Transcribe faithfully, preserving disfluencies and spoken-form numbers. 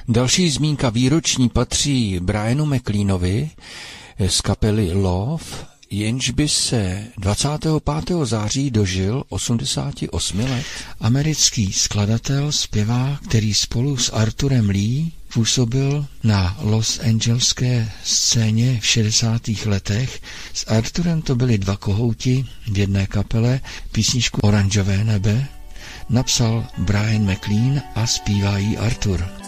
Další zmínka výroční patří Brianu McLeanovi z kapely Love, jenž by se dvacátého pátého září dožil osmdesáti osmi let. Americký skladatel, zpěvák, který spolu s Arturem Lee působil na Los Angeleské scéně v šedesátých letech. S Arturem to byli dva kohouti v jedné kapele, písničku Oranžové nebe napsal Brian McLean a zpívá jí Artur.